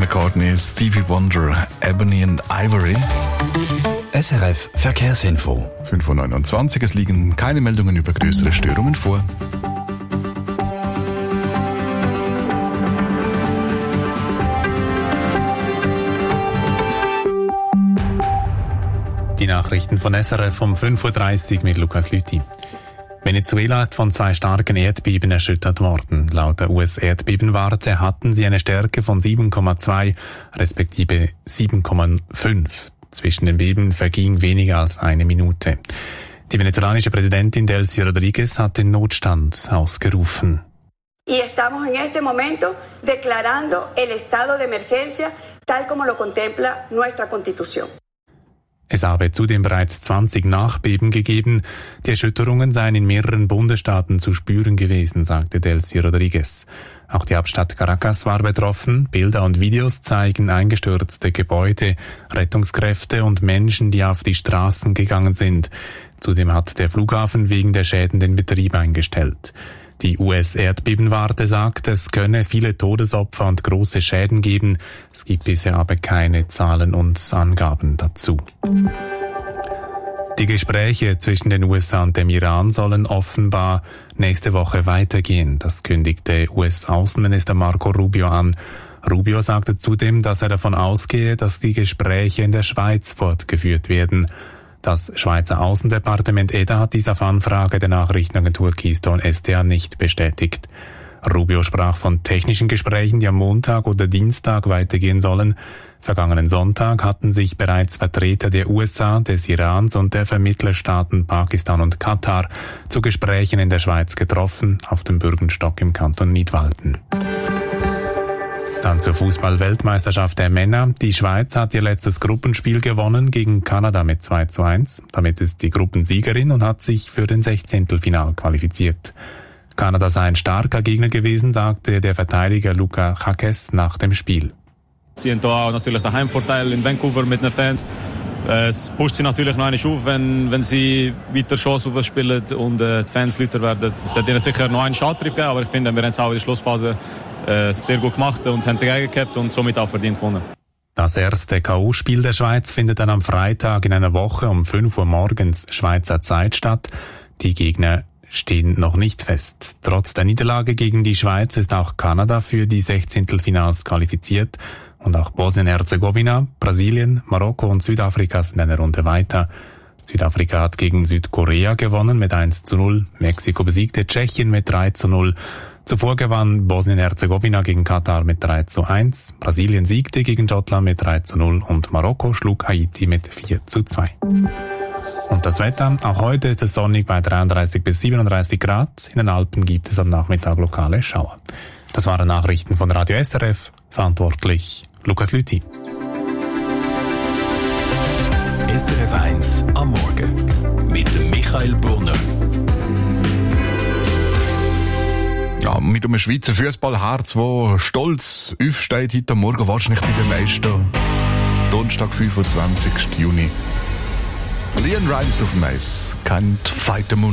McCartney, Stevie Wonder, Ebony and Ivory. SRF Verkehrsinfo. 5:29 Uhr. Es liegen keine Meldungen über größere Störungen vor. Die Nachrichten von SRF um 5:30 Uhr mit Lukas Lüthi. Venezuela ist von 2 starken Erdbeben erschüttert worden. Laut der US-Erdbebenwarte hatten sie eine Stärke von 7,2 respektive 7,5. Zwischen den Beben verging weniger als eine Minute. Die venezolanische Präsidentin Delcy Rodríguez hat den Notstand ausgerufen. Y estamos en este momento declarando el estado de emergencia, tal como lo contempla nuestra Constitución. Es habe zudem bereits 20 Nachbeben gegeben. Die Erschütterungen seien in mehreren Bundesstaaten zu spüren gewesen, sagte Delcy Rodríguez. Auch die Hauptstadt Caracas war betroffen. Bilder und Videos zeigen eingestürzte Gebäude, Rettungskräfte und Menschen, die auf die Straßen gegangen sind. Zudem hat der Flughafen wegen der Schäden den Betrieb eingestellt. Die US-Erdbebenwarte sagt, es könne viele Todesopfer und große Schäden geben. Es gibt bisher aber keine Zahlen und Angaben dazu. Die Gespräche zwischen den USA und dem Iran sollen offenbar nächste Woche weitergehen. Das kündigte US-Außenminister Marco Rubio an. Rubio sagte zudem, dass er davon ausgehe, dass die Gespräche in der Schweiz fortgeführt werden. Das Schweizer Außendepartement EDA hat dies auf Anfrage der Nachrichtenagentur Keystone SDA nicht bestätigt. Rubio sprach von technischen Gesprächen, die am Montag oder Dienstag weitergehen sollen. Vergangenen Sonntag hatten sich bereits Vertreter der USA, des Irans und der Vermittlerstaaten Pakistan und Katar zu Gesprächen in der Schweiz getroffen, auf dem Bürgenstock im Kanton Nidwalden. Dann zur Fußball-Weltmeisterschaft der Männer. Die Schweiz hat ihr letztes Gruppenspiel gewonnen gegen Kanada mit 2:1. Damit ist die Gruppensiegerin und hat sich für den 16. qualifiziert. Kanada sei ein starker Gegner gewesen, sagte der Verteidiger Luca Jaques nach dem Spiel. Sie haben hier auch natürlich den Heimvorteil in Vancouver mit den Fans. Es pusht sie natürlich noch einmal auf, wenn sie weiter Chance aufspielen und die Fans lauter werden. Es hat ihnen sicher noch einen Schadtrieb gegeben, aber ich finde, wir haben es auch in der Schlussphase sehr gut gemacht und haben dagegen gehabt und somit auch verdient gewonnen. Das erste K.O.-Spiel der Schweiz findet dann am Freitag in einer Woche um 5 Uhr morgens Schweizer Zeit statt. Die Gegner stehen noch nicht fest. Trotz der Niederlage gegen die Schweiz ist auch Kanada für die 16. qualifiziert und auch Bosnien-Herzegowina, Brasilien, Marokko und Südafrika sind eine Runde weiter. Südafrika hat gegen Südkorea gewonnen mit 1:0, Mexiko besiegte Tschechien mit 3:0. Zuvor gewann Bosnien-Herzegowina gegen Katar mit 3:1, Brasilien siegte gegen Schottland mit 3:0 und Marokko schlug Haiti mit 4:2. Und das Wetter, auch heute ist es sonnig bei 33 bis 37 Grad. In den Alpen gibt es am Nachmittag lokale Schauer. Das waren Nachrichten von Radio SRF, verantwortlich Lukas Lüthi. SRF 1 am Morgen mit dem Michael Brunner. Ja, mit einem Schweizer Fußballherz, das stolz aufsteht heute Morgen, wahrscheinlich bei den meisten. Donnerstag, 25. Juni. Leon Rimes auf dem Eis. Can't fight the moon.